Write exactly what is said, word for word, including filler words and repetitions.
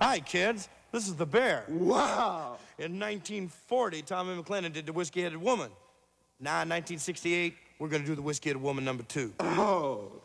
Hi, kids. This is the Bear. Wow. In nineteen forty, Tommy McLennan did the Whiskey-Headed Woman. Now, in nineteen sixty-eight, we're going to do the Whiskey-Headed Woman number two. Oh.